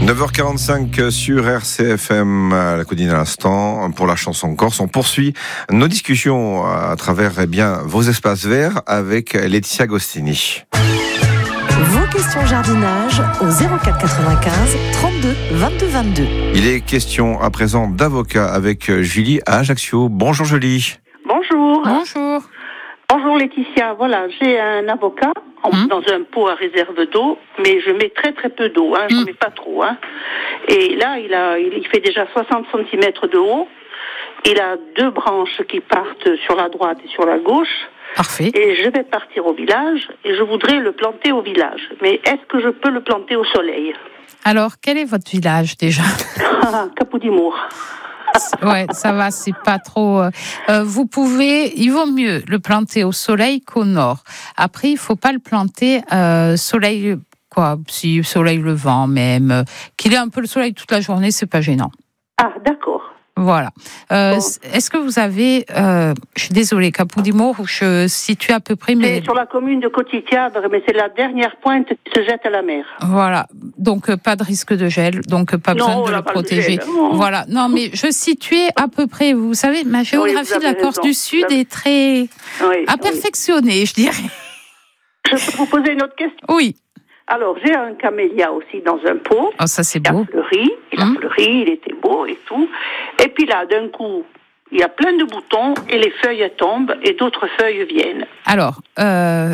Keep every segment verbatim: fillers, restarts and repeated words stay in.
neuf heures quarante-cinq sur R C F M, la Codine à l'instant, pour la chanson corse. On poursuit nos discussions à travers eh bien, vos espaces verts avec Laetitia Agostini. Vos questions jardinage au zéro quatre quatre-vingt-quinze trente-deux vingt-deux vingt-deux. Il est question à présent d'avocat avec Julie à Ajaccio. Bonjour Julie. Bonjour. Bonjour. Bonjour Laetitia. Voilà, j'ai un avocat en, hum. dans un pot à réserve d'eau, mais je mets très très peu d'eau, hein, je ne hum. mets pas trop. Hein. Et là, il, a, il fait déjà soixante centimètres de haut. Il a deux branches qui partent sur la droite et sur la gauche. Parfait. Et je vais partir au village et je voudrais le planter au village. Mais est-ce que je peux le planter au soleil ? Alors, quel est votre village déjà ? Capoudimour. Ouais, ça va, c'est pas trop. Euh, vous pouvez, il vaut mieux le planter au soleil qu'au nord. Après, il faut pas le planter euh, soleil quoi, si soleil levant même, qu'il ait un peu le soleil toute la journée, c'est pas gênant. Ah, d'accord. Voilà. Euh, bon. Est-ce que vous avez, euh, je suis désolée, Capoudimour, où je situe à peu près, mais c'est sur la commune de Coticabre, mais c'est la dernière pointe qui se jette à la mer. Voilà. Donc euh, pas de risque de gel, donc pas non, besoin de le protéger. De voilà. Non, mais je situais à peu près. Vous savez, ma géographie oui, de la Corse raison. du Sud avez... est très oui, à perfectionner, oui. je dirais. Je peux vous poser une autre question ? Oui. Alors, j'ai un camélia aussi dans un pot. Oh, ça, c'est il beau. A fleuri, il hum. a fleuri, il était beau et tout. Et puis là, d'un coup, il y a plein de boutons et les feuilles tombent et d'autres feuilles viennent. Alors, euh...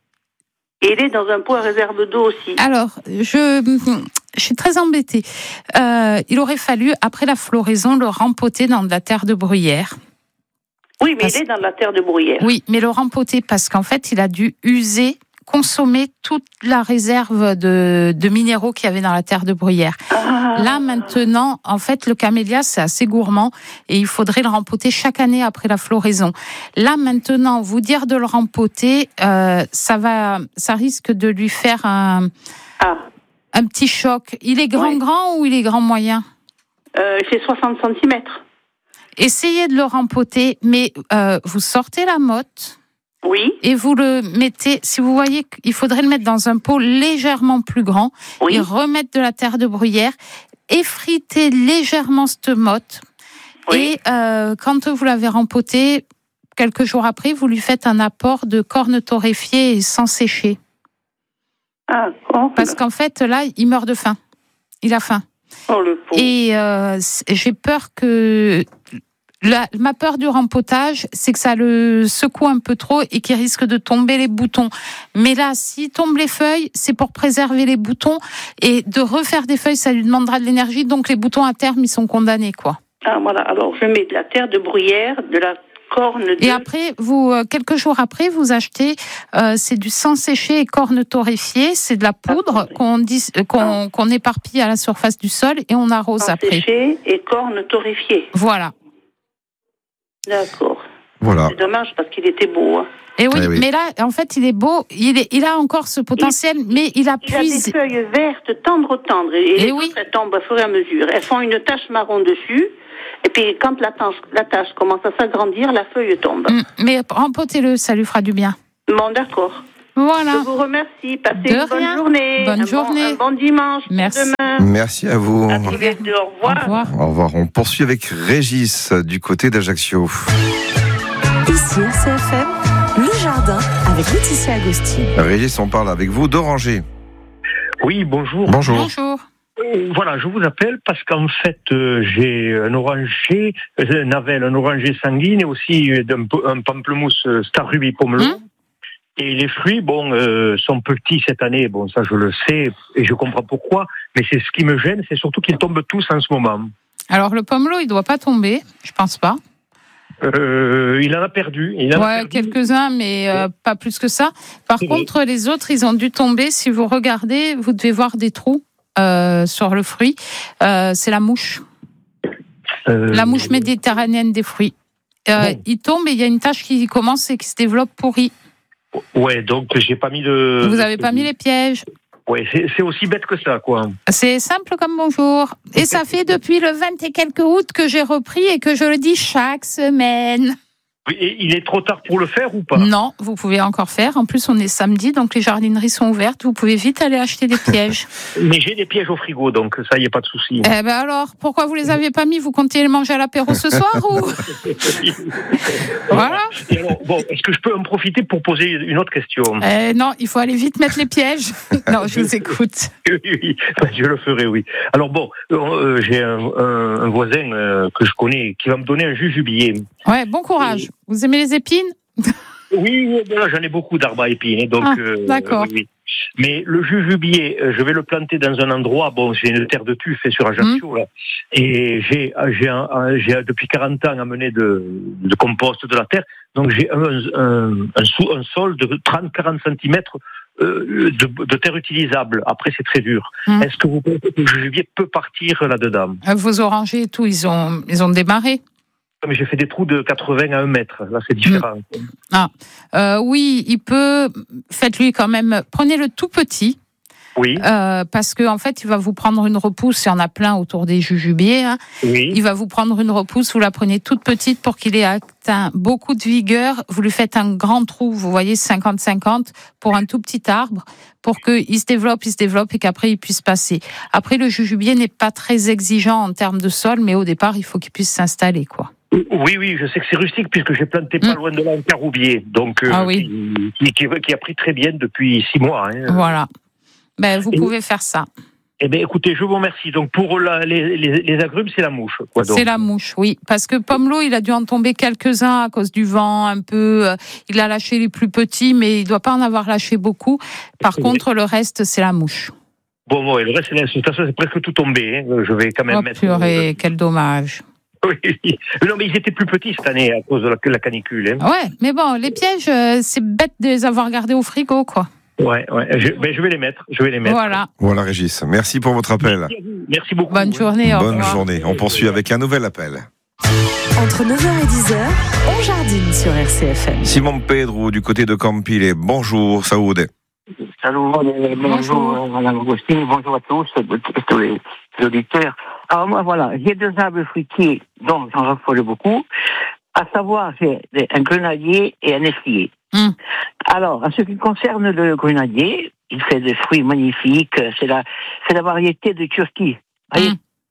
et il est dans un pot à réserve d'eau aussi. Alors, je, je suis très embêtée. Euh, il aurait fallu, après la floraison, le rempoter dans de la terre de bruyère. Oui, mais parce... il est dans la terre de bruyère. Oui, mais le rempoter parce qu'en fait, il a dû user... consommer toute la réserve de, de minéraux qu'il y avait dans la terre de bruyère. Ah. Là, maintenant, en fait, le camélia, c'est assez gourmand et il faudrait le rempoter chaque année après la floraison. Là, maintenant, vous dire de le rempoter, euh, ça va, ça risque de lui faire un, ah. un petit choc. Il est grand, oui. grand ou il est grand moyen ? euh, Il fait soixante centimètres. Essayez de le rempoter, mais euh, vous sortez la motte. Oui. Et vous le mettez, si vous voyez qu'il faudrait le mettre dans un pot légèrement plus grand, oui. et remettre de la terre de bruyère, effriter légèrement cette motte, oui. et euh, quand vous l'avez rempoté, quelques jours après, vous lui faites un apport de cornes torréfiées sans sécher. Ah, oh. Parce qu'en fait, là, il meurt de faim. Il a faim. Oh, le pauvre. Et euh, j'ai peur que... La, ma peur du rempotage, c'est que ça le secoue un peu trop et qu'il risque de tomber les boutons. Mais là, s'il tombe les feuilles, c'est pour préserver les boutons. Et de refaire des feuilles, ça lui demandera de l'énergie. Donc les boutons, à terme, ils sont condamnés, quoi. Ah, voilà. Alors, je mets de la terre de bruyère, de la corne de... Et après, vous, euh, quelques jours après, vous achetez, euh, c'est du sang séché et corne torréfiée. C'est de la poudre ah, qu'on, dis, qu'on, ah. qu'on éparpille à la surface du sol et on arrose sang après. Séché et corne torréfiée. Voilà. D'accord. Voilà. C'est dommage parce qu'il était beau. Hein. Et oui, eh oui, mais là, en fait, il est beau, il, est, il a encore ce potentiel, il, mais il a puisé. Il a des feuilles vertes, tendres, tendres, et, et les oui. autres, elles tombent au fur et à mesure. Elles font une tache marron dessus, et puis quand la tache, la tache commence à s'agrandir, la feuille tombe. Mmh, mais rempotez-le, ça lui fera du bien. Bon, d'accord. Voilà. Je vous remercie. Passez De une bonne rien. journée. Bonne un journée. Bon, un bon dimanche. Merci. Demain. Merci à vous. À très bientôt. Au revoir. Au revoir. Au revoir. On poursuit avec Régis du côté d'Ajaccio. Ici R C F M, le jardin avec Laetitia Agostini. Régis, on parle avec vous d'oranger. Oui, bonjour. Bonjour. Bonjour. Euh, voilà, je vous appelle parce qu'en fait, euh, j'ai un oranger, euh, navel, un oranger sanguine et aussi euh, un, un pamplemousse euh, Star Ruby Pomelon. Mmh. Et les fruits, bon, euh, sont petits cette année. Bon, ça, je le sais et je comprends pourquoi. Mais c'est ce qui me gêne, c'est surtout qu'ils tombent tous en ce moment. Alors, le pomelo, il doit pas tomber, je pense pas. Euh, il en a perdu. Il en ouais, a perdu. quelques-uns, mais euh, pas plus que ça. Par oui. contre, les autres, ils ont dû tomber. Si vous regardez, vous devez voir des trous euh, sur le fruit. Euh, c'est la mouche. Euh... La mouche méditerranéenne des fruits. Euh, bon. Il tombe et il y a une tache qui commence et qui se développe pourrie. Ouais, donc j'ai pas mis de... Vous avez pas mis les pièges. Ouais, c'est, c'est aussi bête que ça, quoi. C'est simple comme bonjour. Et ça fait depuis le vingt et quelques août que j'ai repris et que je le dis chaque semaine. Et il est trop tard pour le faire ou pas? Non, vous pouvez encore faire. En plus, on est samedi, donc les jardineries sont ouvertes. Vous pouvez vite aller acheter des pièges. Mais j'ai des pièges au frigo, donc ça, il n'y a pas de souci. Eh ben alors, pourquoi vous les aviez pas mis? Vous comptiez les manger à l'apéro ce soir ou Voilà. Et alors, bon, est-ce que je peux en profiter pour poser une autre question? euh, Non, il faut aller vite mettre les pièges. Non, je vous écoute. Oui, oui, je le ferai, oui. Alors bon, euh, j'ai un, un, un voisin euh, que je connais qui va me donner un jujubier. Ouais, bon courage. Vous aimez les épines? Oui, oui, là, j'en ai beaucoup d'arbres à épines, donc. Ah, euh, d'accord. Oui, oui. Mais le jujubier, je vais le planter dans un endroit. Bon, j'ai une terre de tuf fait sur Ajaccio, mmh. là, et j'ai, j'ai, un, un, j'ai depuis quarante ans amené de, de compost de la terre. Donc j'ai un, un, un, sous, un sol de trente à quarante centimètres euh, de, de terre utilisable. Après, c'est très dur. Mmh. Est-ce que vous pensez que le jujubier peut partir là-dedans? Vos orangers et tout, ils ont, ils ont démarré? Mais j'ai fait des trous de quatre-vingts à un mètre. Là, c'est différent. Mmh. Ah, euh, oui, il peut. Faites-lui quand même. Prenez le tout petit. Oui. Euh, parce que en fait, il va vous prendre une repousse. Il y en a plein autour des jujubiers. Hein. Oui. Il va vous prendre une repousse. Vous la prenez toute petite pour qu'il ait atteint beaucoup de vigueur. Vous lui faites un grand trou. Vous voyez, cinquante cinquante pour un tout petit arbre, pour qu'il se développe, il se développe et qu'après il puisse passer. Après, le jujubier n'est pas très exigeant en termes de sol, mais au départ, il faut qu'il puisse s'installer, quoi. Oui, oui, je sais que c'est rustique puisque j'ai planté pas mmh. loin de là un caroubier, donc euh, ah oui. qui, qui, qui a pris très bien depuis six mois. Hein. Voilà. Ben vous et, pouvez faire ça. Eh bien, écoutez, je vous remercie. Donc pour la, les, les, les agrumes, c'est la mouche. Quoi, donc. C'est la mouche, oui, parce que Pomelo, il a dû en tomber quelques-uns à cause du vent, un peu. Euh, il a lâché les plus petits, mais il doit pas en avoir lâché beaucoup. Par c'est contre, vrai. Le reste, c'est la mouche. Bon, bon, et le reste, de toute façon, c'est presque tout tombé. Hein. Je vais quand même oh, mettre. Purée, euh... quel dommage. Oui, non, mais ils étaient plus petits cette année à cause de la, la canicule. Hein. Ouais, mais bon, les pièges, euh, c'est bête de les avoir gardés au frigo, quoi. Ouais, ouais, je, ben, je vais les mettre, je vais les mettre. Voilà. Voilà, Régis. Merci pour votre appel. Merci, Merci beaucoup. Bonne journée. Bonne au revoir. journée. On poursuit avec un nouvel appel. Entre neuf heures et dix heures, on jardine sur R C F M. Simon Pedro du côté de Campile. Bonjour, Saoud. Salut, bonjour, Madame Agostine, bonjour à tous, tous les auditeurs. Alors moi, voilà, j'ai deux arbres fruitiers dont j'en raffole beaucoup, à savoir, j'ai un grenadier et un efflier. Mm. Alors, en ce qui concerne le grenadier, il fait des fruits magnifiques, c'est la, c'est la variété de Turquie. Mm.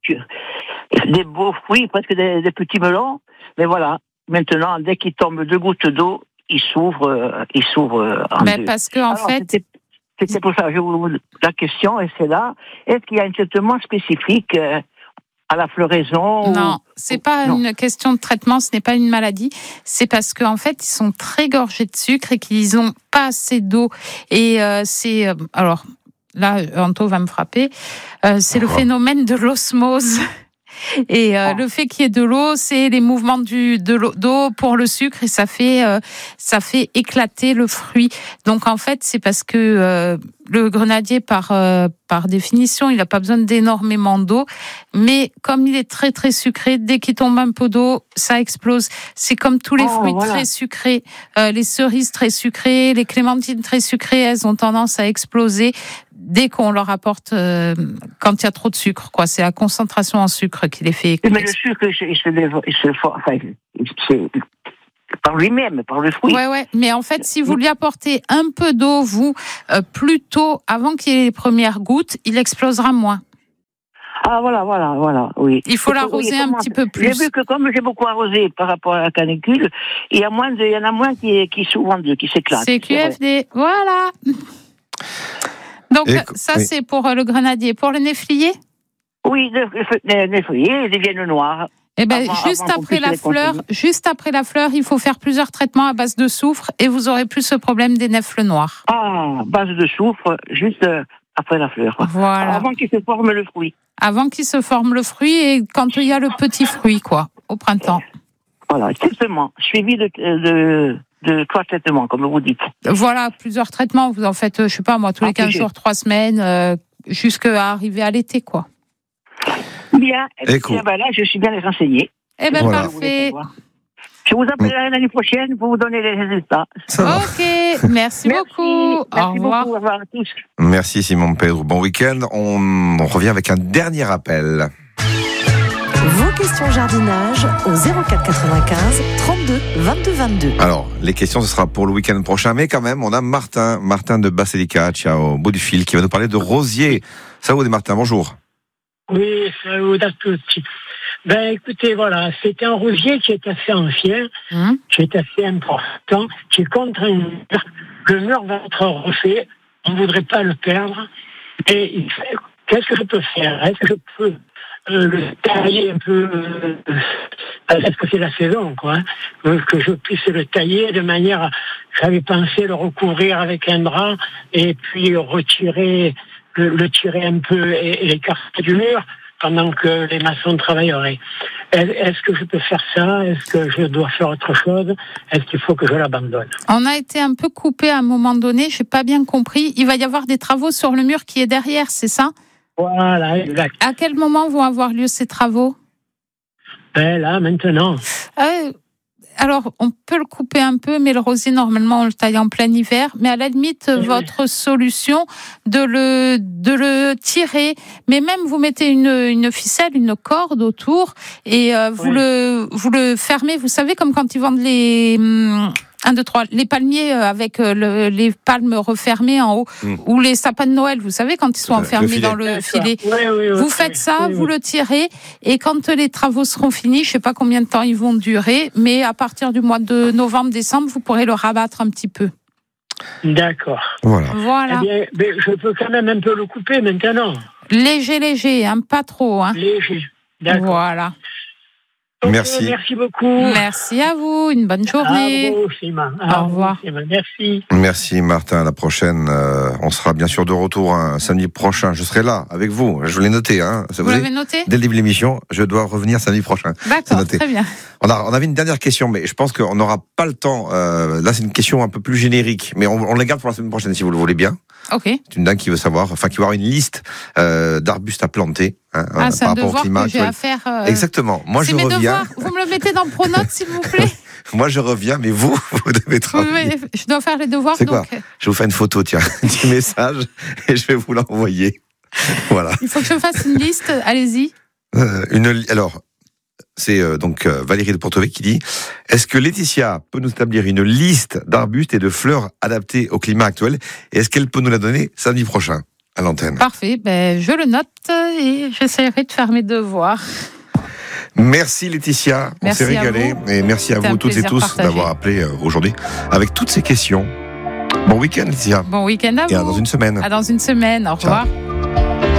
Des beaux fruits, presque des, des petits melons, mais voilà, maintenant, dès qu'il tombe deux gouttes d'eau, il s'ouvre, euh, il s'ouvre en ben deux. Parce que, en Alors, fait... C'était, c'était pour ça que je vous la question, et c'est là, est-ce qu'il y a un traitement spécifique euh, à la floraison? Non, ou... c'est pas non. une question de traitement, ce n'est pas une maladie. C'est parce qu'en fait, ils sont très gorgés de sucre et qu'ils n'ont pas assez d'eau. Et euh, c'est... Euh, alors, là, Anto va me frapper. Euh, c'est le phénomène de l'osmose. Et euh, oh. le fait qu'il y ait de l'eau, c'est les mouvements du, de l'eau, d'eau pour le sucre et ça fait, euh, ça fait éclater le fruit. Donc en fait, c'est parce que euh, le grenadier, par, euh, par définition, il n'a pas besoin d'énormément d'eau. Mais comme il est très très sucré, dès qu'il tombe un peu d'eau, ça explose. C'est comme tous les oh, fruits voilà. très sucrés. Euh, les cerises très sucrées, les clémentines très sucrées, elles ont tendance à exploser dès qu'on leur apporte, euh, quand il y a trop de sucre, quoi. C'est la concentration en sucre qui les fait. Mais le sucre, il se, il se, il se enfin, c'est par lui-même, par le fruit. Ouais, ouais. Mais en fait, si vous lui apportez un peu d'eau, vous, euh, plus tôt, avant qu'il y ait les premières gouttes, il explosera moins. Ah, voilà, voilà, voilà, oui. Il faut l'arroser oui, un petit peu plus. J'ai vu que comme j'ai beaucoup arrosé par rapport à la canicule, il y a moins de, il y en a moins qui, qui souvent qui s'éclatent. C'est Q F D, voilà. Donc, et, ça, oui. c'est pour le grenadier. Pour le néflier? Oui, le, le néflier, ils deviennent noirs. Eh ben, avant, juste avant après la fleur, continuer. juste après la fleur, il faut faire plusieurs traitements à base de soufre et vous aurez plus ce problème des nèfles noires. Ah, base de soufre, juste après la fleur. Voilà. Avant qu'il se forme le fruit. Avant qu'il se forme le fruit et quand il y a le petit fruit, quoi, au printemps. Voilà, exactement. Suivi de, de, de trois traitements, comme vous dites. Voilà, plusieurs traitements. Vous en faites, je sais pas moi, tous les quinze jours, trois semaines, euh, jusqu'à arriver à l'été, quoi. Bien. Et bien ben là, je suis bien renseignée. Eh bien, voilà. Parfait. Je vous appellerai l'année prochaine pour vous donner les résultats. Ok, merci, merci beaucoup. Merci au revoir. beaucoup. Au revoir à tous. Merci Simon Pedro. Bon week-end. On, on revient avec un dernier appel. Vos questions questions jardinage au zéro quatre quatre-vingt-quinze trente-deux vingt-deux vingt-deux. Alors, les questions, ce sera pour le week-end prochain, mais quand même, on a Martin, Martin de Basilicata, au bout du fil, qui va nous parler de rosiers. Salut Martin, bonjour. Oui, salut à tous. Ben écoutez, voilà, c'est un rosier qui est assez ancien, mmh. qui est assez important, qui est contre un mur. Le mur va être refait, on ne voudrait pas le perdre. Et qu'est-ce que je peux faire? Est-ce que je peux euh, le tailler un peu euh, est-ce que c'est la saison, quoi, hein, que je puisse le tailler de manière à, j'avais pensé le recouvrir avec un drap et puis retirer, le, le tirer un peu et, et l'écarter du mur pendant que les maçons travailleraient. Est-ce que je peux faire ça? Est-ce que je dois faire autre chose? Est-ce qu'il faut que je l'abandonne? On a été un peu coupé à un moment donné, je n'ai pas bien compris. Il va y avoir des travaux sur le mur qui est derrière, c'est ça? Voilà, exact. À quel moment vont avoir lieu ces travaux? Ben là, maintenant. Euh, alors, on peut le couper un peu, mais le rosier, normalement, on le taille en plein hiver. Mais à la limite, oui, votre oui. solution, de le, de le tirer. Mais même, vous mettez une, une ficelle, une corde autour, et euh, vous, oui. le, vous le fermez. Vous savez, comme quand ils vendent les... Hum, un, deux, trois, les palmiers avec le, les palmes refermées en haut, mmh. ou les sapins de Noël, vous savez, quand ils sont enfermés le dans le filet. Oui, oui, oui, vous faites oui, ça, oui, vous oui. le tirez, et quand les travaux seront finis, je ne sais pas combien de temps ils vont durer, mais à partir du mois de novembre, décembre, vous pourrez le rabattre un petit peu. D'accord. Voilà. voilà. Eh bien, mais je peux quand même un peu le couper maintenant. Léger, léger, hein, pas trop. Hein. Léger, d'accord. Voilà. Merci. Merci beaucoup. Merci à vous. Une bonne journée. À vous, Simon. À Au revoir. Vous, merci. Merci Martin. À la prochaine. Euh, on sera bien sûr de retour un samedi prochain. Je serai là avec vous. Je l'ai noté. Hein. Vous, vous l'avez noté? Dès le début de l'émission, je dois revenir samedi prochain. D'accord, très bien. On, a, on avait une dernière question, mais je pense qu'on n'aura pas le temps. Euh, là, c'est une question un peu plus générique, mais on, on la garde pour la semaine prochaine si vous le voulez bien. Ok. C'est une dame qui veut savoir, enfin qui veut avoir une liste euh, d'arbustes à planter. Hein, ah, c'est par un rapport devoir au climat que j'ai à faire. Euh... Exactement. Moi, c'est je mes reviens. Devoirs. Vous me le mettez dans Pronote, s'il vous plaît. Moi, je reviens, mais vous, vous devez travailler. Oui, je dois faire les devoirs. C'est donc... quoi? Je vais vous faire une photo, tiens, du message, et je vais vous l'envoyer. Voilà. Il faut que je fasse une liste. Allez-y. Euh, une alors. C'est euh, donc euh, Valérie de Portovec qui dit « Est-ce que Laetitia peut nous établir une liste d'arbustes et de fleurs adaptées au climat actuel et est-ce qu'elle peut nous la donner samedi prochain à l'antenne ?» Parfait, ben, je le note et j'essaierai de faire mes devoirs. Merci Laetitia, merci on s'est régalé et merci à vous toutes et tous partagé. d'avoir appelé euh, aujourd'hui avec toutes ces questions. Bon week-end Laetitia. Bon week-end à vous. Et à dans une semaine. À dans une semaine, au revoir. Ciao.